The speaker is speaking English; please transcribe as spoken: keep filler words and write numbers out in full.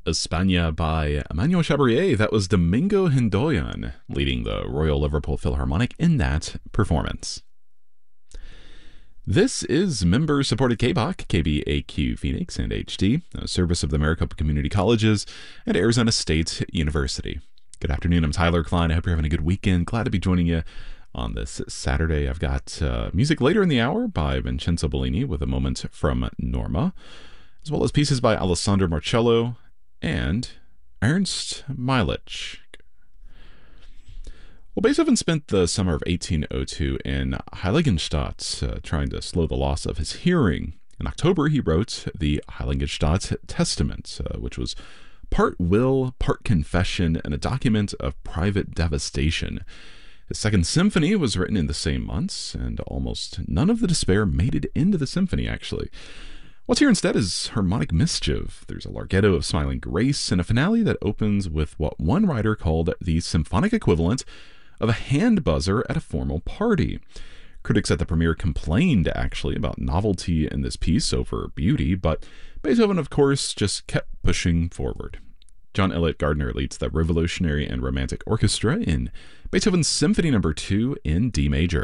España by Emmanuel Chabrier. That was Domingo Hindoyan leading the Royal Liverpool Philharmonic in that performance. This is member-supported K B O C, K B A Q Phoenix, and H D, a service of the Maricopa Community Colleges and Arizona State University. Good afternoon, I'm Tyler Klein. I hope you're having a good weekend. Glad to be joining you on this Saturday. I've got uh, music later in the hour by Vincenzo Bellini with a moment from Norma, as well as pieces by Alessandro Marcello and Ernst Milich. Well, Beethoven spent the summer of eighteen oh two in Heiligenstadt uh, trying to slow the loss of his hearing. In October, he wrote the Heiligenstadt Testament, uh, which was part will, part confession, and a document of private devastation. His second symphony was written in the same months, and almost none of the despair made it into the symphony, actually. What's here instead is harmonic mischief. There's a larghetto of smiling grace, and a finale that opens with what one writer called the symphonic equivalent of a hand buzzer at a formal party. Critics at the premiere complained, actually, about novelty in this piece over beauty, but Beethoven, of course, just kept pushing forward. John Elliott Gardner leads the Revolutionary and Romantic Orchestra in Beethoven's Symphony Number two in D major.